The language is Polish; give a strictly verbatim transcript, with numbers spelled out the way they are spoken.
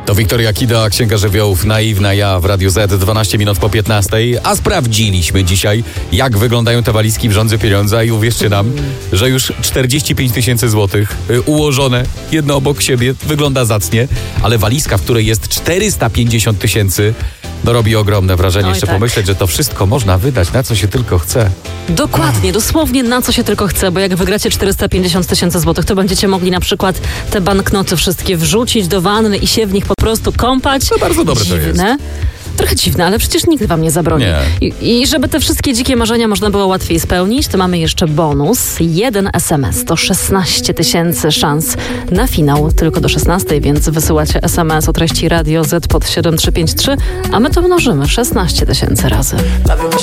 To Wiktoria Kida, Księga Żywiołów, Naiwna ja w Radiu Z, dwanaście minut po piętnastej. A sprawdziliśmy dzisiaj, jak wyglądają te walizki w Rządze Pieniądza i uwierzcie nam, że już czterdzieści pięć tysięcy złotych y, ułożone jedno obok siebie, wygląda zacnie, ale walizka, w której jest czterysta pięćdziesiąt tysięcy, no robi ogromne wrażenie. Oj, Jeszcze tak. pomyśleć, że to wszystko można wydać na co się tylko chce. Dokładnie, dosłownie na co się tylko chce, bo jak wygracie czterysta pięćdziesiąt tysięcy złotych, to będziecie mogli na przykład te banknoty wszystkie wrzucić do wanny i się w nich po prostu kąpać. No bardzo dobre to jest. Dziwne. Trochę dziwne, ale przecież nikt wam nie zabroni. Nie. I, I żeby te wszystkie dzikie marzenia można było łatwiej spełnić, to mamy jeszcze bonus. Jeden es em es to szesnaście tysięcy szans na finał tylko do szesnastej, więc wysyłacie es em es o treści Radio Z pod siedem trzy pięć trzy, a my to mnożymy szesnaście tysięcy razy.